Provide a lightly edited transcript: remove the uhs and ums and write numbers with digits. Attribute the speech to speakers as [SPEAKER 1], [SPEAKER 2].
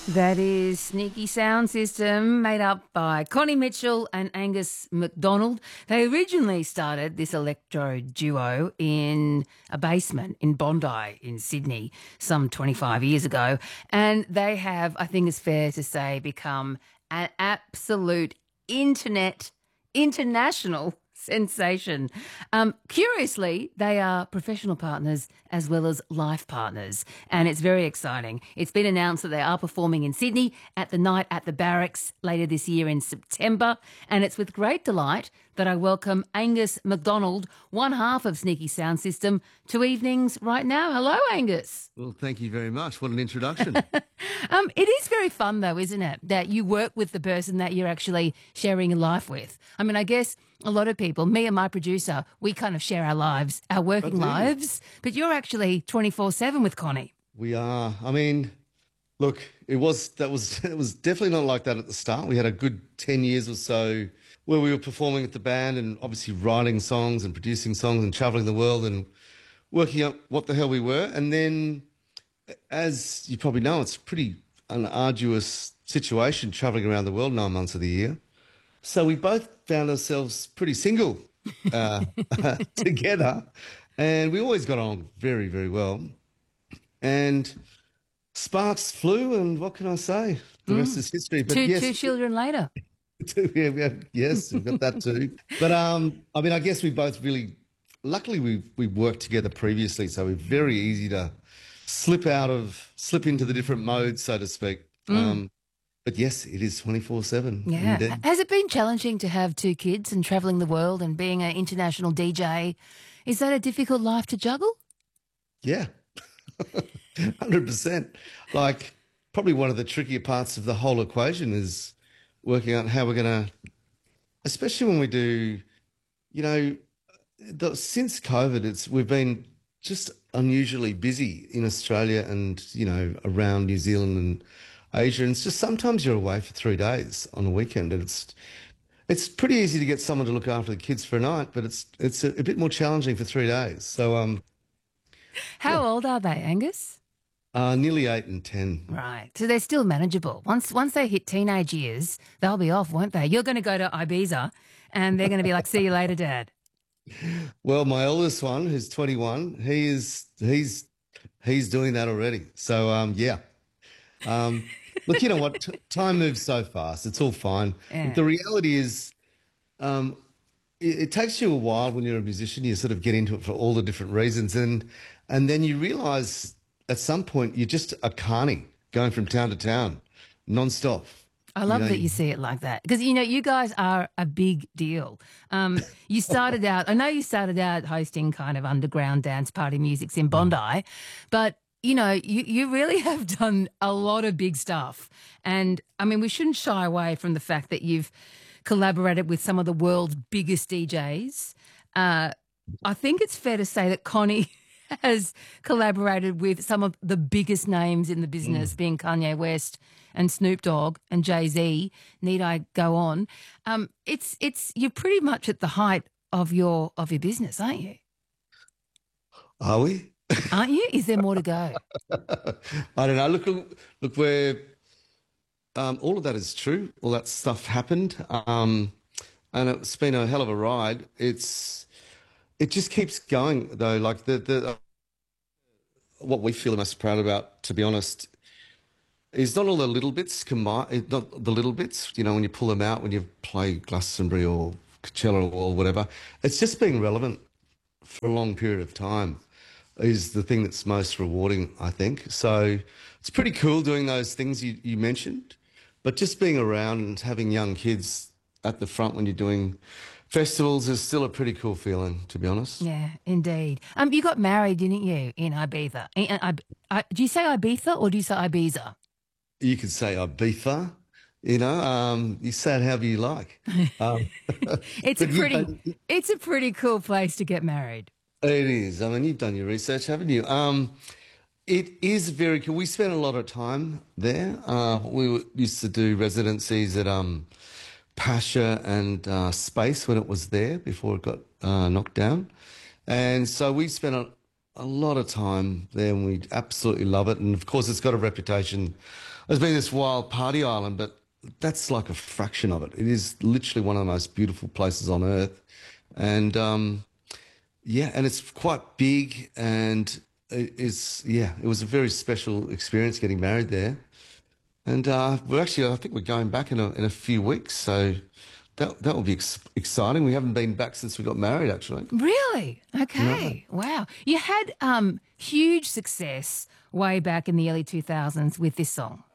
[SPEAKER 1] That is Sneaky Sound System, made up by Connie Mitchell and Angus MacDonald. They originally started this electro duo in a basement in Bondi in Sydney some 25 years ago. And they have, I think it's fair to say, become an absolute international sensation. Curiously, they are professional partners as well as life partners, and it's very exciting. It's been announced that they are performing in Sydney at the Night at the Barracks later this year in September, and it's with great delight that I welcome Angus MacDonald, one half of Sneaky Sound System, to Evenings right now. Hello, Angus.
[SPEAKER 2] Well, thank you very much. What an introduction.
[SPEAKER 1] It is very fun, though, isn't it, that you work with the person that you're actually sharing a life with? I mean, I guess a lot of people, me and my producer, we kind of share our lives, our working lives, but you're actually 24/7 with Connie.
[SPEAKER 2] We are. I mean, look, it was definitely not like that at the start. We had a good 10 years or so where we were performing at the band and obviously writing songs and producing songs and traveling the world and working out what the hell we were. And then, as you probably know, it's pretty an arduous situation traveling around the world 9 months of the year. So we both found ourselves pretty single together, and we always got on very, very well. And sparks flew, and what can I say? The rest is history. But
[SPEAKER 1] Two children later.
[SPEAKER 2] Yes, we've got that too. But I mean, I guess we both really, luckily we worked together previously, so we're very easy to slip into the different modes, so to speak. But yes, it is 24/7.
[SPEAKER 1] Yeah.
[SPEAKER 2] Indeed.
[SPEAKER 1] Has it been challenging to have two kids and traveling the world and being an international DJ? Is that a difficult life to juggle?
[SPEAKER 2] Yeah, 100%. Like, probably one of the trickier parts of the whole equation is working out how we're going to, especially when we do, since COVID, we've been just unusually busy in Australia and, around New Zealand and Asia. And it's just sometimes you're away for 3 days on a weekend, and it's pretty easy to get someone to look after the kids for a night, but it's a bit more challenging for 3 days. So,
[SPEAKER 1] How old are they, Angus?
[SPEAKER 2] nearly 8 and 10.
[SPEAKER 1] Right. So they're still manageable. Once they hit teenage years, they'll be off, won't they? You're going to go to Ibiza and they're going to be like, see you later, Dad.
[SPEAKER 2] Well, my eldest one, who's 21, he's doing that already. So, yeah. Look, you know what? Time moves so fast. It's all fine.
[SPEAKER 1] Yeah.
[SPEAKER 2] The reality is, it takes you a while when you're a musician. You sort of get into it for all the different reasons, and then you realise at some point you're just a carny going from town to town, non-stop.
[SPEAKER 1] I love that you see it like that because, you guys are a big deal. You started out, I know you started out hosting kind of underground dance party musics in Bondi, but you really have done a lot of big stuff. And, I mean, we shouldn't shy away from the fact that you've collaborated with some of the world's biggest DJs. I think it's fair to say that Connie has collaborated with some of the biggest names in the business, being Kanye West and Snoop Dogg and Jay-Z. Need I go on? You're pretty much at the height of your business, aren't you?
[SPEAKER 2] Are we?
[SPEAKER 1] Aren't you? Is there more to go?
[SPEAKER 2] I don't know. Look, we're all of that is true. All that stuff happened, and it's been a hell of a ride. It just keeps going though. Like the what we feel most proud about, to be honest, is not all the little bits combined. Not the little bits, when you pull them out when you play Glastonbury or Coachella or whatever. It's just being relevant for a long period of time is the thing that's most rewarding, I think. So it's pretty cool doing those things you mentioned, but just being around and having young kids at the front when you're doing festivals is still a pretty cool feeling, to be honest.
[SPEAKER 1] Yeah, indeed. You got married, didn't you, in Ibiza? Do you say Ibiza or do you say Ibiza?
[SPEAKER 2] You could say Ibiza, you say it however you like.
[SPEAKER 1] It's a pretty cool place to get married.
[SPEAKER 2] It is. I mean, you've done your research, haven't you? It is very cool. We spent a lot of time there. Used to do residencies at Pasha and Space when it was there before it got knocked down. And so we spent a lot of time there and we absolutely love it. And, of course, it's got a reputation There's been this wild party island, but that's like a fraction of it. It is literally one of the most beautiful places on earth. And yeah, and it's quite big, and it was a very special experience getting married there. And we're actually, I think we're going back in a few weeks, so that will be exciting. We haven't been back since we got married, actually.
[SPEAKER 1] Really? Okay. Wow. You had huge success way back in the early 2000s with this song.